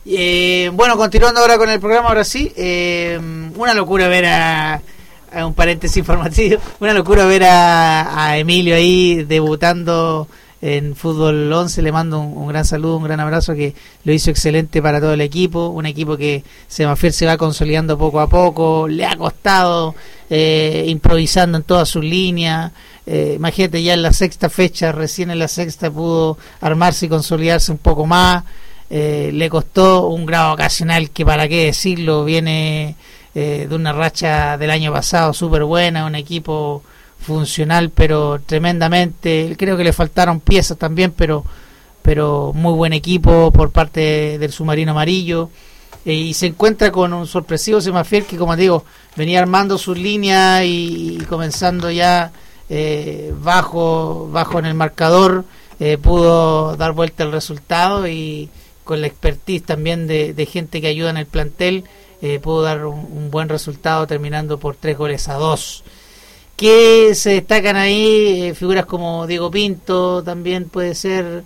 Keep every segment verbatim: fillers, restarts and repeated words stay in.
Eh, bueno, continuando ahora con el programa, ahora sí, eh, una locura ver a, a un paréntesis informativo, una locura ver a, a Emilio ahí debutando en Fútbol once. Le mando un, un gran saludo, un gran abrazo, que lo hizo excelente para todo el equipo, un equipo que Semafier se va consolidando poco a poco, le ha costado, eh, improvisando en todas sus líneas. Eh, imagínate, ya en la sexta fecha, recién en la sexta pudo armarse y consolidarse un poco más. Eh, le costó un grado ocasional que, para qué decirlo, viene eh, de una racha del año pasado súper buena, un equipo funcional pero tremendamente. Creo que le faltaron piezas también, pero pero muy buen equipo por parte del submarino amarillo. Eh, y se encuentra con un sorpresivo Semafier que, como digo, venía armando sus líneas y, y comenzando ya eh, bajo bajo en el marcador, eh, pudo dar vuelta al resultado, y con la expertise también de, de gente que ayuda en el plantel, eh, pudo dar un, un buen resultado, terminando por tres goles a dos. Que se destacan ahí eh, figuras como Diego Pinto, también puede ser,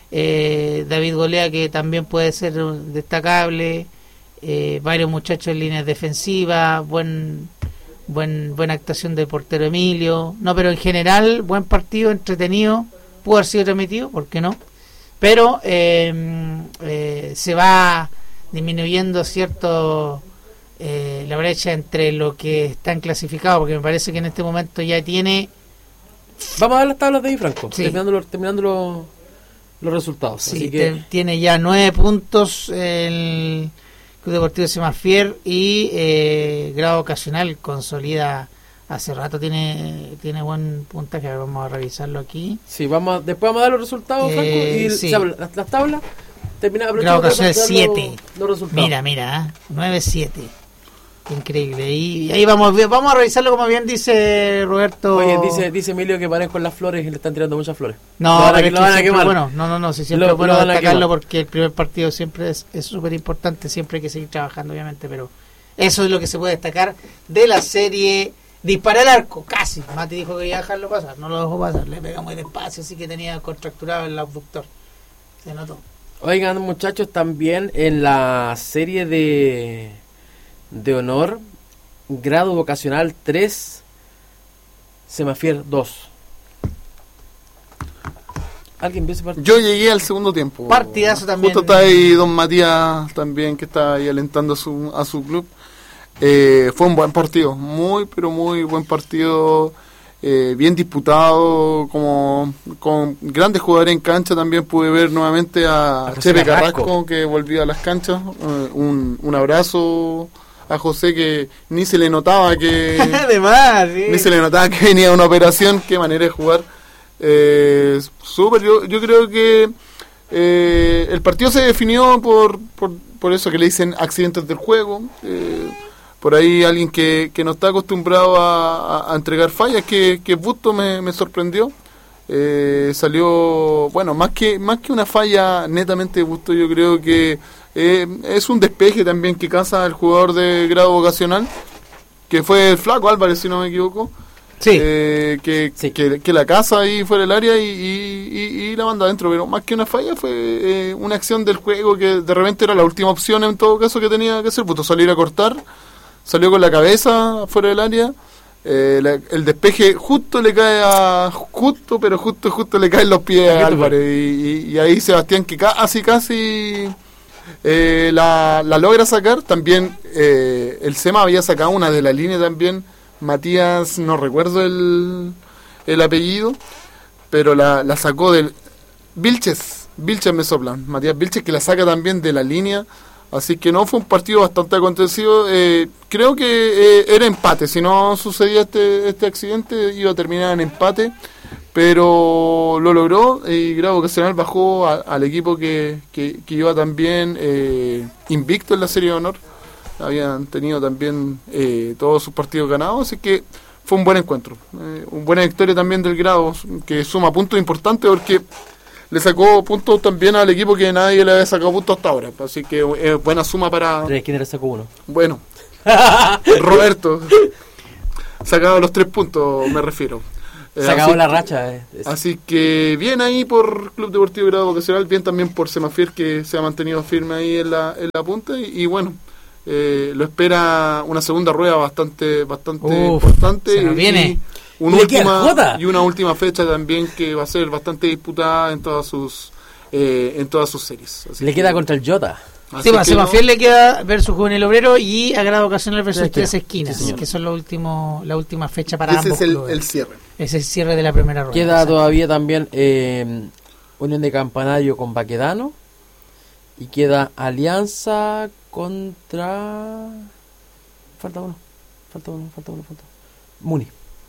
eh, David Golea, que también puede ser destacable, eh, varios muchachos en líneas defensivas, buen, buen buena actuación del portero Emilio. No, pero en general, buen partido, entretenido, pudo haber sido transmitido, ¿por qué no? Pero eh, eh, se va disminuyendo cierto eh, la brecha entre lo que están clasificados, porque me parece que en este momento ya tiene... Vamos a ver las tablas de ahí, Franco, sí. terminando, los, terminando los, los resultados. Sí, Así que... te, tiene ya nueve puntos el Club Deportivo Semafier, y eh, grado ocasional consolida... Hace rato tiene tiene buen puntaje. Vamos a revisarlo aquí. Sí, vamos a, después vamos a dar los resultados, eh, Franco, y sí. o sea, las, las tablas. Termina, Grado ocasional siete. Los, los resultados. Mira, mira, ¿eh? nueve siete. Increíble. Y, y ahí vamos vamos a revisarlo, como bien dice Roberto. Oye, dice dice Emilio que paren con las flores y le están tirando muchas flores. No, lo van a, pero lo van a siempre, quemar. Bueno, no, no, no, si siempre lo, es bueno lo destacarlo, porque el primer partido siempre es súper importante, siempre hay que seguir trabajando, obviamente, pero eso es lo que se puede destacar de la serie. Disparé al arco, casi. Mati dijo que iba a dejarlo pasar, no lo dejó pasar, le pegó muy despacio, así que tenía contracturado el abductor. Se notó. Oigan, muchachos, también en la serie de de honor, grado vocacional tres, Semafier dos. ¿Alguien vio ese partido? Yo llegué al segundo tiempo. Partidazo también. Justo está ahí don Matías también, que está ahí alentando a su, a su club. Eh, fue un buen partido, muy pero muy buen partido, eh, bien disputado, como con grandes jugadores en cancha. También pude ver nuevamente a, a Chepe Carrasco, Carrasco, que volvió a las canchas. Eh, un, un abrazo a José, que ni se le notaba que Además, sí. ni se le notaba que venía de una operación. Qué manera de jugar, eh, súper. Yo, yo creo que eh, el partido se definió por, por, por eso que le dicen accidentes del juego. eh, Por ahí alguien que, que no está acostumbrado a, a, a entregar fallas, que, que Busto me, me sorprendió. Eh, salió, bueno, más que más que una falla netamente de Busto, yo creo que eh, es un despeje también que caza el jugador de grado vocacional, que fue el Flaco Álvarez, si no me equivoco. Sí. Eh, que, sí. que, que la caza ahí fuera del área y, y, y, y la manda adentro. Pero más que una falla, fue eh, una acción del juego que de repente era la última opción en todo caso que tenía que hacer. Busto salir a cortar. Salió con la cabeza fuera del área, eh, la, el despeje justo le cae a justo pero justo justo le caen los pies a Álvarez, y, y, y ahí Sebastián, que casi casi eh, la, la logra sacar. También eh, el Sema había sacado una de la línea también, Matías, no recuerdo el, el apellido, pero la, la sacó del Vilches, Vilches me soplan, Matías Vilches, que la saca también de la línea. Así que no, fue un partido bastante acontecido. Eh, creo que eh, era empate. Si no sucedía este este accidente, iba a terminar en empate. Pero lo logró, y grado vocacional bajó a, al equipo que, que, que iba también eh, invicto en la serie de honor. Habían tenido también eh, todos sus partidos ganados. Así que fue un buen encuentro. Eh, una buena victoria también del grado, que suma puntos importantes, porque le sacó puntos también al equipo que nadie le había sacado puntos hasta ahora. Así que es eh, buena suma para... ¿Quién le sacó uno? Bueno, Roberto. Sacado los tres puntos, me refiero. Eh, Se acabó así, la racha. Eh. así que bien ahí por Club Deportivo Grado Vocacional, bien también por Semafier, que se ha mantenido firme ahí en la, en la punta. Y, y bueno, eh, lo espera una segunda rueda bastante bastante Uf, importante. se nos y, viene. y, un Le queda última, jota. y una última fecha también que va a ser bastante disputada en todas sus eh, en todas sus series. Así Le que- queda contra el Jota. así Sí, pues, a que Semafiel no- le queda versus Juvenil Obrero y a Grado Ocasional versus Tres Tres esquinas. Esquinas, Sí, señor. que son los últimos, la última fecha para ese ambos es el, clubes. el cierre. Es el cierre de la primera rueda. Queda exacto. todavía también eh, Unión de Campanario con Baquedano. Y queda Alianza contra... Falta uno. Falta uno, falta uno, falta uno. Muni.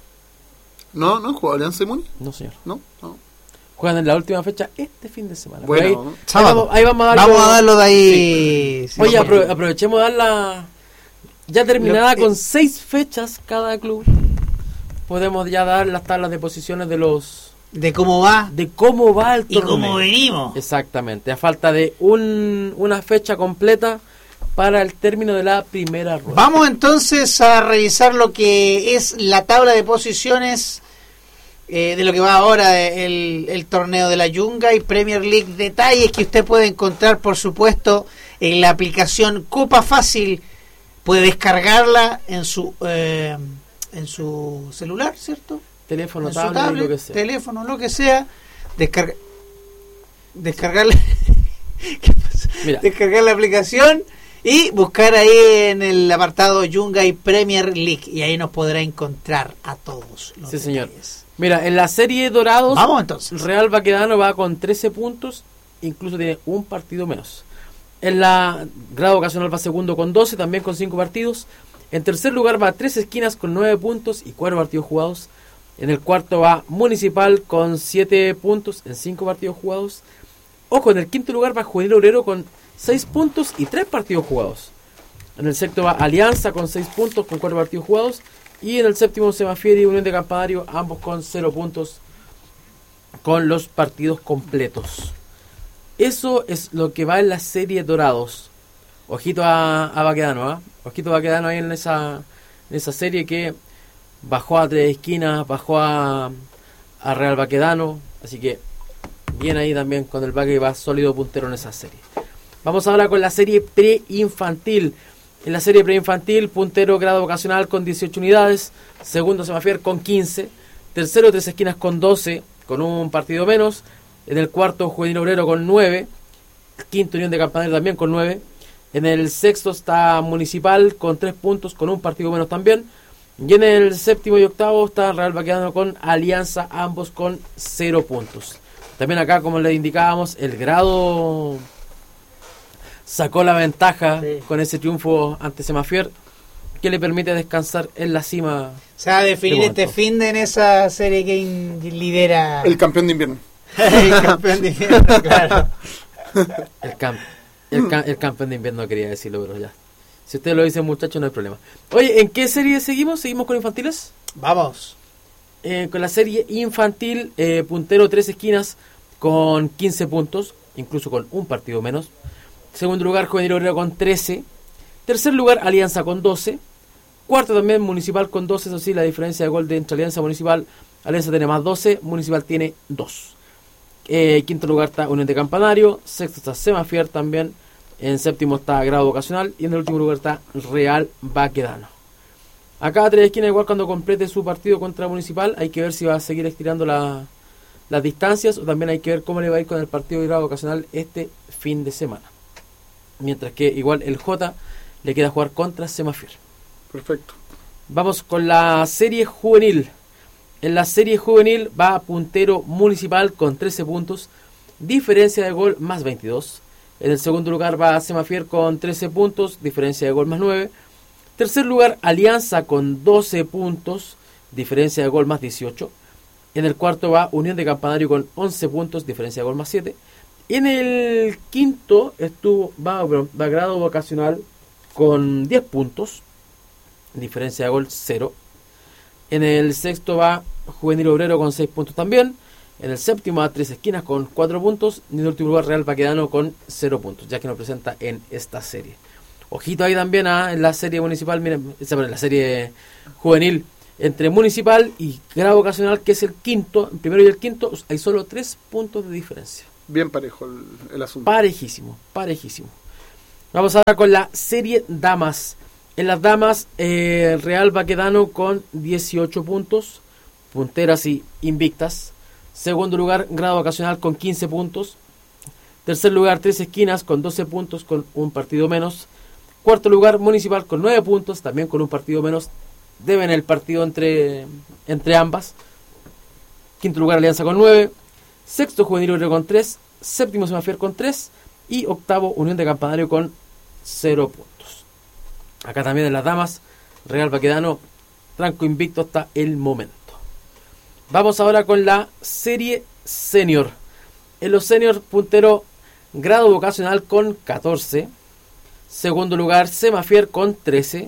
¿No? ¿No jugó Alianza y Muni? No, señor. ¿No? No. Juegan en la última fecha este fin de semana. Bueno, Ahí, ¿no? ahí Sábado. vamos, ahí vamos a darlo. Vamos a darlo de ahí. sí, Oye, sí. apro- aprovechemos de dar la... Ya terminada Lo- con seis fechas cada club. Podemos ya dar las tablas de posiciones de los... De cómo va De cómo va el y torneo. cómo venimos. Exactamente, a falta de un, una fecha completa para el término de la primera rueda. Vamos entonces a revisar lo que es la tabla de posiciones eh, de lo que va ahora eh, el, el torneo de la Yunga y Premier League. Detalles que usted puede encontrar, por supuesto, en la aplicación Copa Fácil. Puede descargarla en su eh, en su celular, ¿cierto? Teléfono, En su tablet, tablet, lo que sea. teléfono, lo que sea. Descarga, descargarla. ¿Qué pasa? Mira. Descargar la aplicación y buscar ahí en el apartado Yunga y Premier League, y ahí nos podrá encontrar a todos los Sí, señor. detalles. Mira, en la serie Dorados, Vamos entonces. Real Baquedano va con trece puntos, incluso tiene un partido menos. En la Grado Ocasional va segundo con doce, también con cinco partidos. En tercer lugar va Tres Esquinas con nueve puntos y cuatro partidos jugados. En el cuarto va Municipal con siete puntos en cinco partidos jugados. Ojo, en el quinto lugar va Juvenil Obrero con seis puntos y tres partidos jugados. En el sexto va Alianza con seis puntos con cuatro partidos jugados. Y en el séptimo Semafier y Unión de Campanario, ambos con cero puntos con los partidos completos. Eso es lo que va en la serie Dorados. Ojito a, a Baquedano, ¿ah? Ojito a Baquedano ahí en esa, en esa serie que bajó a Tres Esquinas, bajó a, a Real Baquedano. Así que bien ahí también con el Baque, va sólido puntero en esa serie. Vamos ahora con la serie preinfantil. En la serie preinfantil, puntero Grado Vocacional con dieciocho unidades. Segundo Semafier con quince. Tercero Tres Esquinas con doce, con un partido menos. En el cuarto Juvenil Obrero con nueve. Quinto Unión de Campanario también con nueve. En el sexto está Municipal con tres puntos, con un partido menos también. Y en el séptimo y octavo está Real Baquedano con Alianza, ambos con cero puntos. También acá, como les indicábamos, el Grado sacó la ventaja Sí. con ese triunfo ante Semafier, que le permite descansar en la cima. Se va a definir De este momento. fin de en esa serie que in- lidera El campeón de invierno. el campeón de invierno, claro. El, camp el, ca el campeón de invierno quería decirlo, pero ya. Si ustedes lo dicen, muchachos, no hay problema. Oye, ¿en qué serie seguimos? ¿Seguimos con infantiles? Vamos. Eh, con la serie infantil, eh, puntero Tres Esquinas con quince puntos, incluso con un partido menos. Segundo lugar, Juvenil Obrero con trece. Tercer lugar, Alianza con doce. Cuarto también, Municipal con doce. Eso sí, la diferencia de gol de entre Alianza y Municipal. Alianza tiene más doce, Municipal tiene dos. Eh, quinto lugar está Unión de Campanario. Sexto está Semafier también. En séptimo está Grado Vocacional. Y en el último lugar está Real Baquedano. Acá Tres Esquinas, igual cuando complete su partido contra Municipal, hay que ver si va a seguir estirando la, las distancias, o también hay que ver cómo le va a ir con el partido de Grado Vocacional este fin de semana. Mientras que igual el J le queda jugar contra Semafier. Perfecto. Vamos con la serie juvenil. En la serie juvenil va puntero Municipal con trece puntos, diferencia de gol más veintidós. En el segundo lugar va Semafier con trece puntos, diferencia de gol más nueve. Tercer lugar, Alianza con doce puntos, diferencia de gol más dieciocho. En el cuarto va Unión de Campanario con once puntos, diferencia de gol más siete. Y en el quinto estuvo va, va Grado Vocacional con diez puntos, diferencia de gol cero. En el sexto va Juvenil Obrero con seis puntos también. En el séptimo va Tres Esquinas con cuatro puntos. Y en el último lugar Real Baquedano con cero puntos, ya que nos presenta en esta serie. Ojito ahí también, ¿eh? En la serie municipal, miren, en la serie juvenil. Entre Municipal y Grado Vocacional, que es el quinto, el primero y el quinto, hay solo tres puntos de diferencia. Bien parejo el, el asunto. Parejísimo, parejísimo. Vamos ahora con la serie Damas. En las Damas, eh, Real Baquedano con dieciocho puntos, punteras y invictas. Segundo lugar, Grado Vocacional con quince puntos. Tercer lugar, Tres Esquinas con doce puntos, con un partido menos. Cuarto lugar, Municipal con nueve puntos, también con un partido menos. Deben el partido entre, entre ambas. Quinto lugar, Alianza con nueve. Sexto, Juvenil Obrero con tres. Séptimo, Semafier con tres. Y octavo, Unión de Campanario con cero puntos. Acá también en las Damas, Real Baquedano, tranco invicto hasta el momento. Vamos ahora con la serie Senior. En los Senior, puntero Grado Vocacional con catorce. Segundo lugar, Semafier con trece.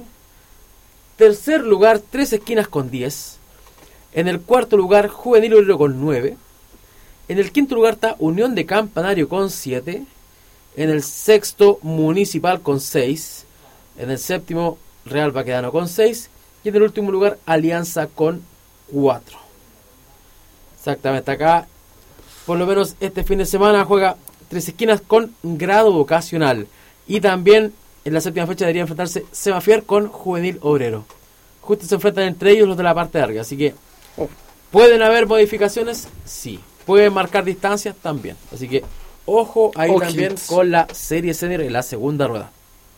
Tercer lugar, Tres Esquinas con diez. En el cuarto lugar, Juvenil Obrero con nueve. En el quinto lugar está Unión de Campanario con siete. En el sexto, Municipal con seis. En el séptimo, Real Baquedano con seis. Y en el último lugar, Alianza con cuatro. Exactamente, acá, por lo menos este fin de semana, juega Tres Esquinas con Grado Vocacional. Y también en la séptima fecha debería enfrentarse Semafier con Juvenil Obrero. Justo se enfrentan entre ellos los de la parte de arriba. Así que, ¿pueden haber modificaciones? Sí. ¿Pueden marcar distancias? También. Así que, ojo ahí Ojitos. También con la serie Senior en la segunda rueda.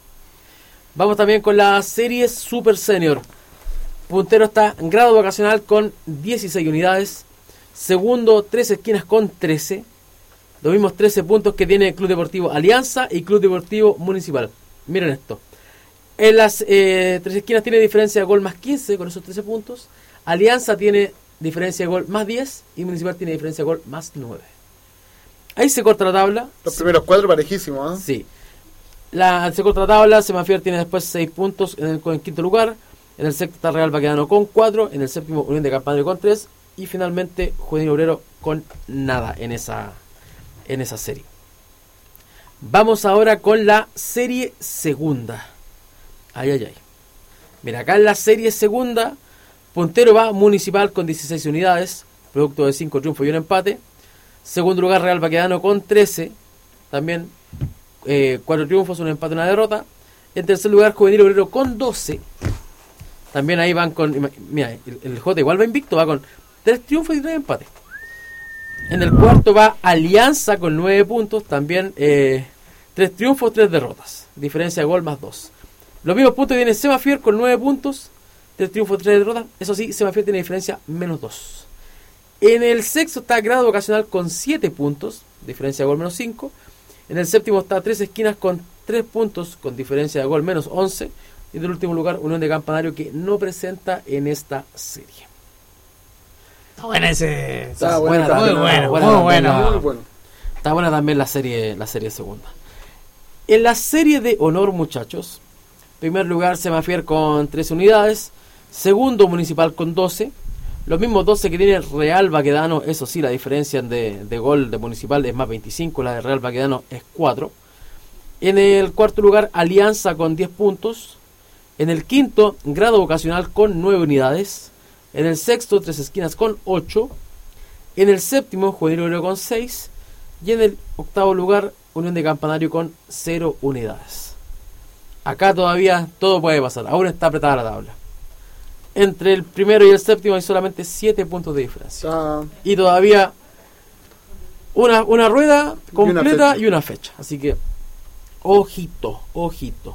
Vamos también con la serie Super Senior. Puntero está en Grado Vocacional con dieciséis unidades. Segundo, Tres Esquinas con trece. Los mismos trece puntos que tiene Club Deportivo Alianza y Club Deportivo Municipal. Miren esto. En las eh, Tres Esquinas tiene diferencia de gol más quince con esos trece puntos. Alianza tiene diferencia de gol más diez y Municipal tiene diferencia de gol más nueve. Ahí se corta la tabla. Los primeros cuatro parejísimos, ¿eh? Sí. La, se corta la tabla. Semafier tiene después seis puntos en el, en quinto lugar. En el sexto está Real Baquedano con cuatro. En el séptimo, Unión de Campanario con tres. Y finalmente, Juvenil Obrero con nada en esa, en esa serie. Vamos ahora con la serie segunda. Ay, ay, ay. Mira, acá en la serie segunda, puntero va Municipal con dieciséis unidades, producto de cinco triunfos y un empate. Segundo lugar, Real Baquedano con trece, también eh, cuatro triunfos, un empate y una derrota. En tercer lugar, Juvenil Obrero con doce. También ahí van con... Mira, el, el J igual va invicto, va con tres triunfos y tres empates. En el cuarto va Alianza con nueve puntos, también eh, tres triunfos, tres derrotas. Diferencia de gol más dos. Los mismos puntos tiene Semafier con nueve puntos, tres triunfos, tres derrotas. Eso sí, Semafier tiene diferencia menos dos. En el sexto está Grado Vocacional con siete puntos, diferencia de gol menos cinco. En el séptimo está Tres Esquinas con tres puntos, con diferencia de gol menos once. Y en el último lugar, Unión de Campanario, que no presenta en esta serie. Está buena ese. Está buena, buena, muy también, bueno, buena muy también bueno. la- Muy bueno. Está buena también la serie, la serie segunda. En la serie de honor, muchachos, primer lugar Semafier con trece unidades, segundo Municipal con doce, los mismos doce que tiene Real Baquedano. Eso sí, la diferencia de, de gol de Municipal es más veinticinco, la de Real Baquedano es cuatro. En el cuarto lugar, Alianza con diez puntos. En el quinto, Grado Vocacional con nueve unidades. En el sexto, Tres Esquinas con ocho. En el séptimo, Juvenil Obrero con seis. Y en el octavo lugar, Unión de Campanario con cero unidades. Acá todavía todo puede pasar. Aún está apretada la tabla. Entre el primero y el séptimo hay solamente siete puntos de diferencia. Está- Y todavía una, una rueda completa fecha. y una fecha. Así que, ojito, ojito.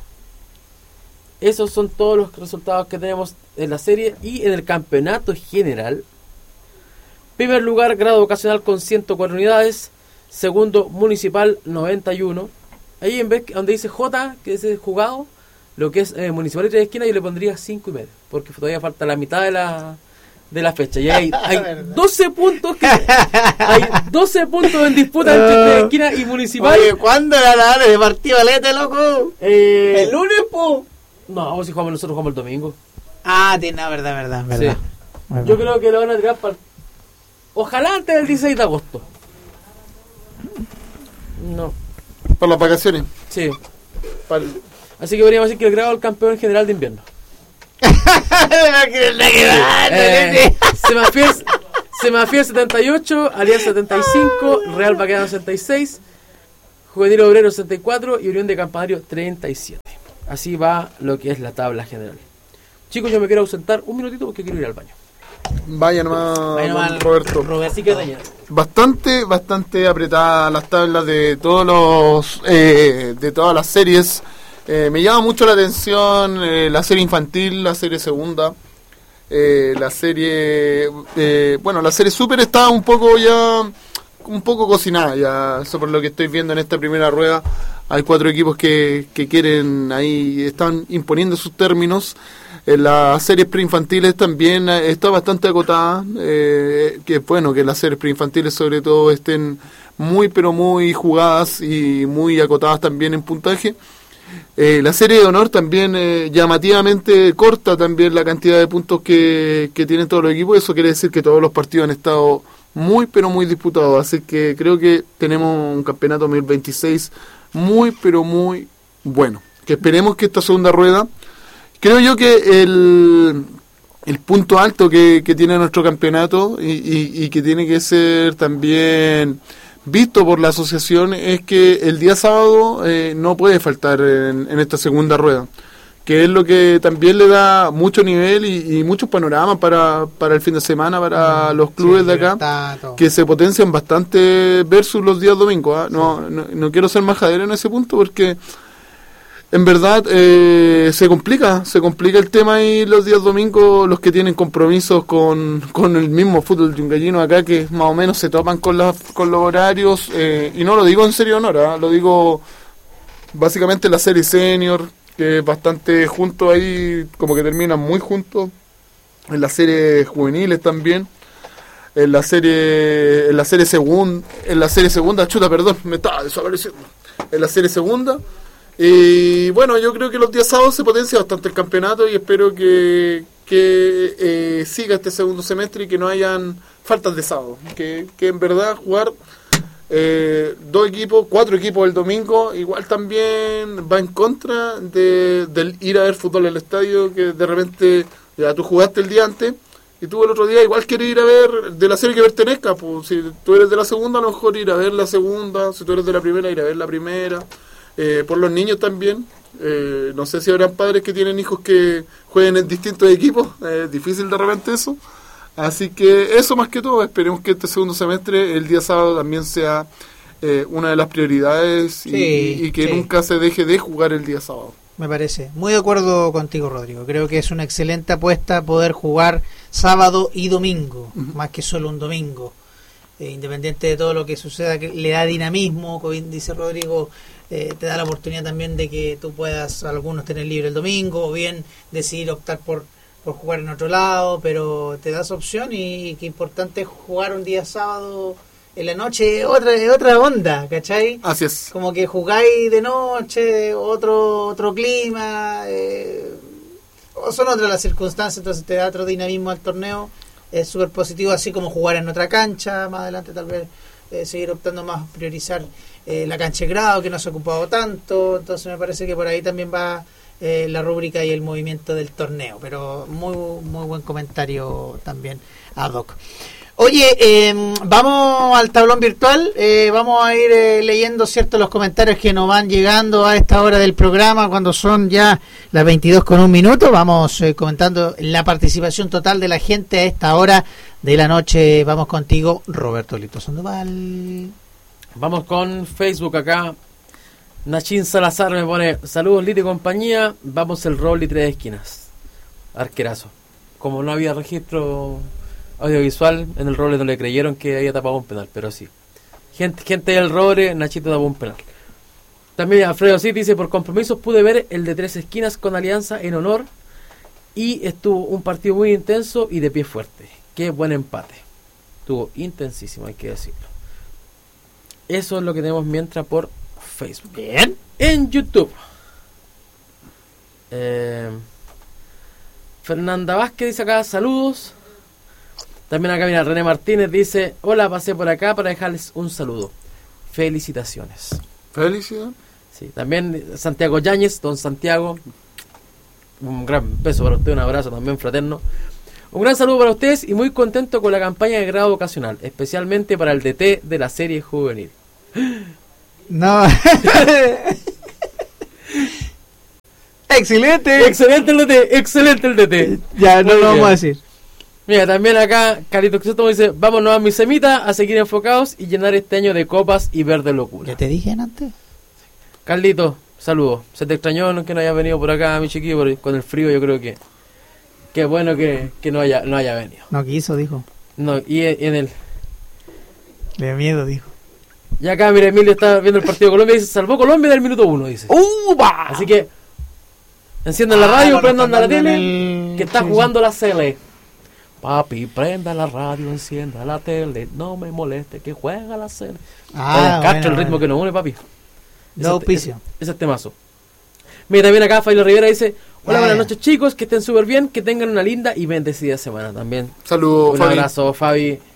Esos son todos los resultados que tenemos en la serie. Y en el campeonato general, primer lugar, Grado Vocacional con ciento cuatro unidades. Segundo, Municipal noventa y uno. Ahí en vez donde dice J, que es el jugado, lo que es eh, Municipal y Tres Esquinas, yo le pondría cinco y medio, porque todavía falta la mitad de la de la fecha. Y hay, hay doce puntos que, hay doce puntos en disputa entre Tres Esquinas y Municipal. Oye, ¿cuándo era la hora de partido Alete, loco? Eh, ¿El lunes, po? No, vos si jugamos nosotros jugamos el domingo. Ah, tiene, no, verdad, verdad, verdad. Sí. Verdad. Yo creo que lo van a tirar para... Ojalá antes del dieciséis de agosto. No, Para las vacaciones. sí. Para el- Así que podríamos decir que el grado es el campeón general de invierno. eh, Semafiel, Semafiel setenta y ocho, Alianza setenta y cinco, Real Baquedano setenta y seis, Juvenil Obrero setenta y cuatro y Unión de Campanario treinta y siete. Así va lo que es la tabla general. Chicos, yo me quiero ausentar un minutito porque quiero ir al baño. Vaya nomás, Vaya nomás, Roberto. Robert, Así que daña. Bastante, bastante apretadas las tablas de todos los, eh, de todas las series. Eh, me llama mucho la atención eh, la serie infantil, la serie segunda, eh, la serie, eh, bueno, la serie super está un poco ya, un poco cocinada ya, eso por lo que estoy viendo en esta primera rueda. Hay cuatro equipos que, que quieren ahí, están imponiendo sus términos. En las series preinfantiles también está bastante acotada, eh, que bueno, que las series preinfantiles sobre todo estén muy pero muy jugadas y muy acotadas también en puntaje. Eh, la serie de honor también eh, llamativamente corta también la cantidad de puntos que, que tienen todos los equipos. Eso quiere decir que todos los partidos han estado muy pero muy disputados, así que creo que tenemos un campeonato dos mil veintiséis muy pero muy bueno, que esperemos que esta segunda rueda, creo yo que el, el punto alto que, que tiene nuestro campeonato y, y, y que tiene que ser también visto por la asociación es que el día sábado eh, no puede faltar en, en esta segunda rueda, que es lo que también le da mucho nivel y, y muchos panoramas para, para el fin de semana, para mm, los clubes sí, de acá, que se potencian bastante versus los días domingos. ¿eh? No, sí. no, no quiero ser majadero en ese punto porque en verdad eh, se complica, se complica el tema y los días domingos los que tienen compromisos con, con el mismo fútbol yungallino acá, que más o menos se topan con, las, con los horarios, eh, y no lo digo en serio honor, ¿eh? Lo digo básicamente la serie senior, que es bastante juntos ahí, como que terminan muy juntos, en las series juveniles también, en la serie, en la serie segunda, en la serie segunda, chuta, perdón, me estaba desapareciendo, en la serie segunda. Y bueno, yo creo que los días sábados se potencia bastante el campeonato y espero que, que eh, siga este segundo semestre y que no hayan faltas de sábado, que, que en verdad jugar eh, dos equipos, cuatro equipos el domingo igual también va en contra de, del ir a ver fútbol en el estadio, que de repente ya tú jugaste el día antes y tú el otro día igual quieres ir a ver de la serie que pertenezca, pues si tú eres de la segunda a lo mejor ir a ver la segunda, si tú eres de la primera ir a ver la primera. Eh, por los niños también, eh, no sé si habrán padres que tienen hijos que jueguen en distintos equipos, es eh, difícil de repente eso, así que eso más que todo, esperemos que este segundo semestre, el día sábado también sea eh, una de las prioridades sí, y, y que sí. nunca se deje de jugar el día sábado. Me parece, muy de acuerdo contigo, Rodrigo, creo que es una excelente apuesta poder jugar sábado y domingo, uh-huh. más que solo un domingo, eh, independiente de todo lo que suceda, que le da dinamismo, como dice Rodrigo. Eh, te da la oportunidad también de que tú puedas, algunos tener libre el domingo, o bien decidir optar por, por jugar en otro lado, pero te das opción y, y que importante es jugar un día sábado en la noche, otra otra onda, ¿cachai? Así es. Como que jugáis de noche, otro otro clima, eh, son otras las circunstancias, entonces te da otro dinamismo al torneo, es súper positivo, así como jugar en otra cancha, más adelante tal vez eh, seguir optando más, priorizar Eh, la cancha de grado que no se ha ocupado tanto, entonces me parece que por ahí también va eh, la rúbrica y el movimiento del torneo, pero muy muy buen comentario también ad hoc. Oye, eh, vamos al tablón virtual, eh, vamos a ir eh, leyendo ciertos los comentarios que nos van llegando a esta hora del programa, cuando son ya las veintidós con un minuto, vamos eh, comentando la participación total de la gente a esta hora de la noche. Vamos contigo, Roberto Lito Sandoval. Vamos con Facebook acá. Nachín Salazar me pone: saludos Lito y compañía, vamos el Roble y tres esquinas. Arquerazo. Como no había registro audiovisual en el Roble, no le creyeron que había tapado un penal, pero sí. Gente, gente del Roble, Nachito tapó un penal. También Alfredo Cid dice: por compromisos pude ver el de tres esquinas con Alianza en honor y estuvo un partido muy intenso y de pie fuerte. Qué buen empate. Estuvo intensísimo, hay que decirlo. Eso es lo que tenemos mientras por Facebook. Bien. En YouTube. Eh, Fernanda Vázquez dice acá: saludos. También acá mira, René Martínez dice: hola, pasé por acá para dejarles un saludo. Felicitaciones. Felicidades. Sí, también Santiago Yáñez, don Santiago. un gran beso para usted, un abrazo también fraterno. Un gran saludo para ustedes y muy contento con la campaña de grado vocacional, especialmente para el D T de la serie juvenil. No. Excelente. Excelente el D T, excelente el D T. Ya, no Muy lo vamos bien. a decir. Mira, también acá Carlitos Crisóstomo dice, vámonos a mi semita a seguir enfocados y llenar este año de copas y ver de locura. ¿Ya te dije antes? Carlitos, saludos. Se te extrañó no, que no haya venido por acá, mi chiquillo, por- con el frío. Yo creo que que bueno que, que no haya no haya venido. No quiso, dijo. No, y en en el Le da miedo, dijo. y acá, mira, Emilio está viendo el partido de Colombia y dice, salvó Colombia del minuto uno, dice. ¡Upa! Así que enciendan la radio, Ah, prendan bueno, la están tele, dando el- que está sí, jugando la Cele. Papi, prenda la radio, encienda la tele, no me moleste que juega la Cele. Ah, Castro, bueno, el ritmo bueno. que nos une, papi. Da auspicio. Ese, ese es temazo. Mira, también acá Failo Rivera dice, hola, Ah, buenas ya. noches chicos, que estén súper bien, que tengan una linda y bendecida semana también. Saludos, Un Fabi. abrazo, Fabi.